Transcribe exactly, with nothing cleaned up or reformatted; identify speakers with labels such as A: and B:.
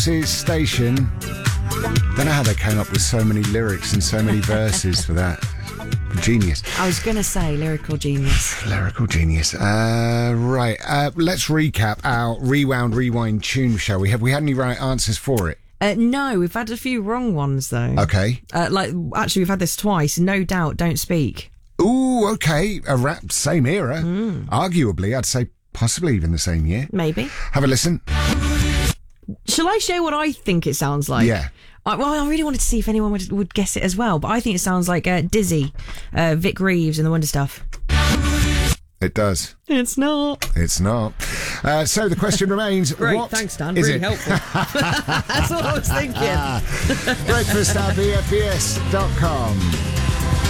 A: Station. Don't know how they came up with so many lyrics and so many verses for that. Genius.
B: I was going to say lyrical genius.
A: Lyrical genius. Uh, right. Uh, let's recap our Rewound Rewind tune, shall we? Have we had any right answers for it?
B: Uh, no, we've had a few wrong ones, though.
A: Okay.
B: Uh, like, actually, we've had this twice. No Doubt, Don't Speak.
A: Ooh, okay. A rap, same era.
B: Mm.
A: Arguably, I'd say possibly even the same year.
B: Maybe.
A: Have a listen.
B: Shall I share what I think it sounds like?
A: Yeah.
B: I, well, I really wanted to see if anyone would, would guess it as well, but I think it sounds like uh, Dizzy, uh, Vic Reeves and the Wonder Stuff.
A: It does.
B: It's not.
A: It's not. Uh, so the question remains.
B: Great,
A: what
B: thanks, Dan.
A: Is
B: really
A: it?
B: helpful. That's what I was thinking.
A: Breakfast at B F B S dot com.